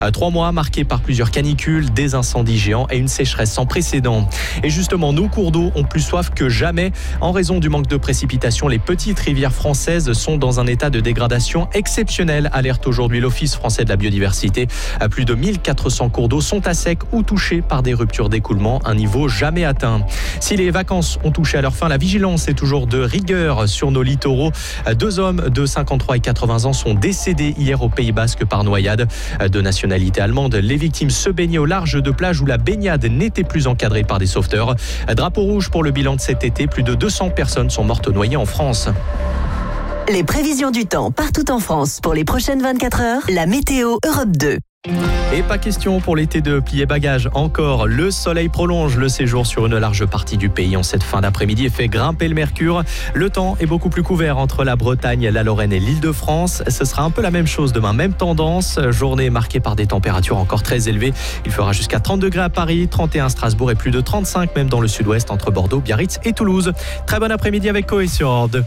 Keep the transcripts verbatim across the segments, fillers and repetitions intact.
Trois mois marqués par plusieurs canicules, des incendies géants et une sécheresse sans précédent. Et justement, nos cours d'eau ont plus soif que jamais. En raison du manque de précipitations, les petites rivières françaises sont dans un état de dégradation exceptionnel, alerte aujourd'hui l'Office français de la biodiversité. Plus de mille quatre cents cours d'eau sont à sec ou touchés par des ruptures d'écoulement, un niveau jamais atteint. Si les vacances ont touché à leur fin, la vigilance est toujours de rigueur sur nos littoraux. Deux hommes de cinquante-trois et quatre-vingts ans sont décédés hier au Pays Basque par noyade. De nationalité allemande, les victimes se baignaient au large de plages où la baignade n'était plus encadrée par des sauveteurs. Drapeau rouge pour le bilan de cet été, plus de deux cents personnes sont mortes noyées en France. Les prévisions du temps partout en France pour les prochaines vingt-quatre heures, la météo Europe deux. Et pas question pour l'été de plier bagages encore. Le soleil prolonge le séjour sur une large partie du pays en cette fin d'après-midi et fait grimper le mercure. Le temps est beaucoup plus couvert entre la Bretagne, la Lorraine et l'Île-de-France. Ce sera un peu la même chose demain, même tendance. Journée marquée par des températures encore très élevées. Il fera jusqu'à trente degrés à Paris, trente et un à Strasbourg et plus de trente-cinq même dans le sud-ouest entre Bordeaux, Biarritz et Toulouse. Très bon après-midi avec Coé sur Europe deux.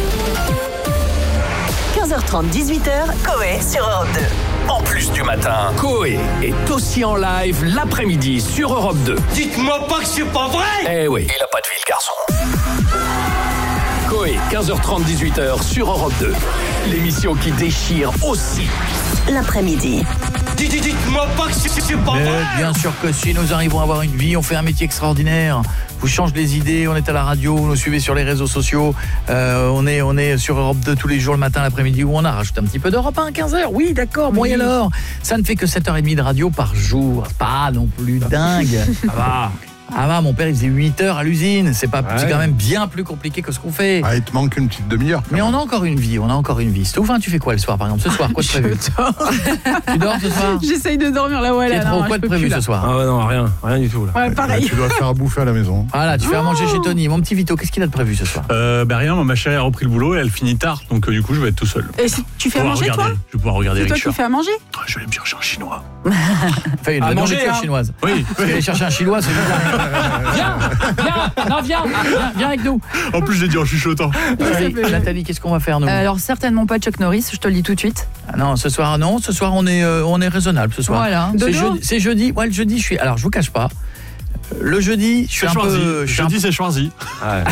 quinze heures trente, dix-huit heures, Coé sur Europe deux. En plus du matin, Coé est aussi en live l'après-midi sur Europe deux. Dites-moi pas que c'est pas vrai! Eh oui, il a pas de vie le garçon. Coé, quinze heures trente, dix-huit heures sur Europe deux. L'émission qui déchire aussi l'après-midi. Dites-moi pas que c'est pas Mais vrai! bien sûr que si, nous arrivons à avoir une vie, on fait un métier extraordinaire. Vous change les idées, on est à la radio, vous nous suivez sur les réseaux sociaux, euh, on est on est sur Europe deux tous les jours le matin, l'après-midi, où on a rajouté un petit peu d'Europe un à quinze heures. Oui, d'accord, bon oui. Et alors, ça ne fait que sept heures trente de radio par jour. Pas non plus dingue. Ça va. Ah va, mon père il faisait huit heures à l'usine, c'est pas ouais. C'est quand même bien plus compliqué que ce qu'on fait. Ah, il te manque une petite demi-heure. Mais on a encore une vie, on a encore une vie. Stouff, hein, tu fais quoi le soir par exemple? Ce soir, quoi de prévu? Tu dors ce soir? J'essaye de dormir là, ouais là. Trop, quoi de prévu ce soir? Ah ouais, non, rien, rien du tout là. Ouais, pareil. Là, tu dois faire à bouffer à la maison. Voilà, tu fais à manger chez Tony. Mon petit Vito, qu'est-ce qu'il a de prévu ce soir? Euh, bah rien, ma chérie a repris le boulot et elle finit tard, donc euh, du coup je vais être tout seul. Et si tu fais à manger regarder, toi? Je vais pouvoir regarder Richard. C'est toi qui fais à manger? Oh, je vais aller me chercher un chinois. Enfin, une à manger hein. chinoise. Oui. Parce qu'aller chercher un chinois, c'est bien. Viens, non, viens, viens, viens avec nous. En plus, je l'ai dit en chuchotant. Nathalie, qu'est-ce qu'on va faire nous? Alors certainement pas Chuck Norris, je te le dis tout de suite. Ah non, ce soir non, ce soir on est euh, on est raisonnable ce soir. Voilà. C'est jeudi, c'est jeudi. Ouais, le jeudi, je suis alors je vous cache pas. Le jeudi, je suis un choisi. peu je jeudi un... c'est choisi. Ouais.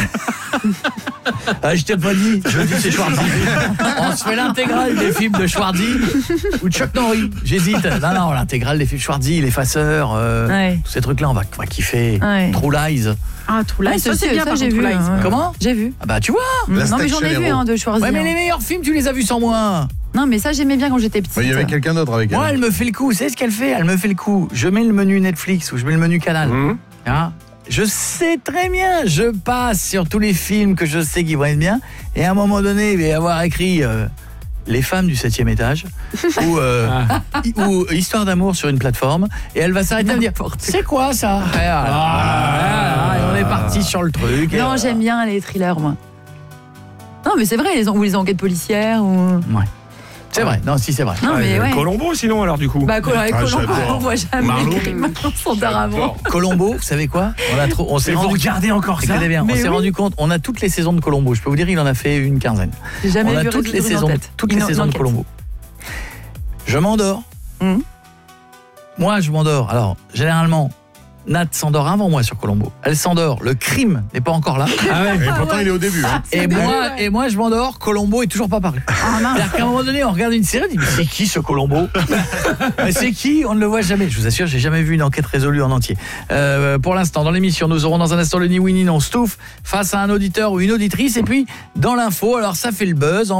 Ah, je t'ai pas dit, jeudi c'est Schwarzy. On se fait l'intégrale des films de Schwarzy ou de Chuck Norris. J'hésite. Non non, l'intégrale des films Schwarzy, Les Faceurs, euh, ouais. tous ces trucs là, on va, on va kiffer. Ouais. True Lies. Ah, True Lies, ça, ça c'est bien, ça, j'ai vu. Ouais. Comment? J'ai vu. Ah bah tu vois. La non mais j'en ai vu hein, de Schwarzy. Ouais, mais les meilleurs films, tu les as vus sans moi. Non mais ça j'aimais bien quand j'étais petite. Il y avait quelqu'un d'autre avec elle. Moi, elle me fait le coup, c'est ce qu'elle fait, elle me fait le coup. Je mets le menu Netflix ou je mets le menu Canal. Mmh. Hein? Je sais très bien, je passe sur tous les films que je sais qui vont être bien et à un moment donné, il va y avoir écrit euh, Les femmes du septième étage ou, euh, ah. ou Histoire d'amour sur une plateforme et elle va s'arrêter à me dire c'est quoi ça? Ah, ah, ah, et on est parti sur le truc. Non, j'aime bien les thrillers moi. Non mais c'est vrai, les, ou les enquêtes policières ou... Ouais. C'est vrai, non si c'est vrai. Non, mais ouais. Colombo sinon alors du coup. Bah Col- ah, Colombo, on voit jamais Marlon. écrit maintenant son avant. Colombo, vous savez quoi? On a trop on s'est rendu... vous regardez encore ça bien. Mais on s'est oui. rendu compte, on a toutes les saisons de Colombo. Je peux vous dire, il en a fait une quinzaine. J'ai jamais on vu a toutes les saisons, toutes les saisons de Colombo. Je m'endors. Mmh. Moi, je m'endors. Alors, généralement, Nat s'endort avant moi sur Colombo. Elle s'endort, le crime n'est pas encore là. Ah ouais, et pourtant il est au début. Hein. Et moi, et moi je m'endors, Colombo est toujours pas paru. Oh, C'est-à-dire qu'à un moment donné, on regarde une série, on dit mais c'est qui ce Colombo? Mais c'est qui? On ne le voit jamais. Je vous assure, j'ai jamais vu une enquête résolue en entier. Euh, pour l'instant, dans l'émission, nous aurons dans un instant le ni oui ni non Stouff face à un auditeur ou une auditrice, et puis dans l'info, alors ça fait le buzz.